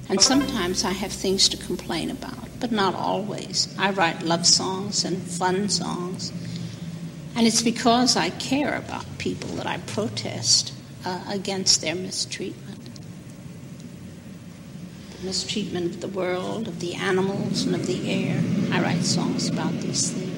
And sometimes I have things to complain about, but not always. I write love songs and fun songs. And it's because I care about people that I protest against their mistreatment. The mistreatment of the world, of the animals, and of the air. I write songs about these things.